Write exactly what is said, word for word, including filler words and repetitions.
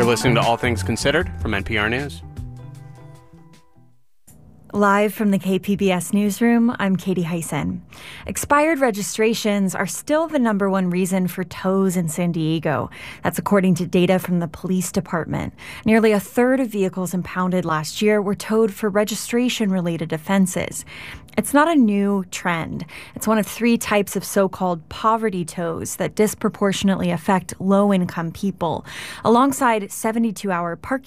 You're listening to All Things Considered from N P R News. Live from the K P B S newsroom, I'm Katie Hyson. Expired registrations are still the number one reason for tows in San Diego. That's according to data from the police department. Nearly a third of vehicles impounded last year were towed for registration-related offenses. It's not a new trend. It's one of three types of so-called poverty tows that disproportionately affect low-income people. Alongside seventy-two hour parking